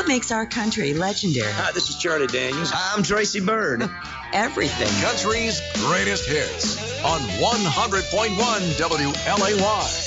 What makes our country legendary? Hi, this is Charlie Daniels. I'm Tracy Byrd. Everything. Country's greatest hits on 100.1 WLAY.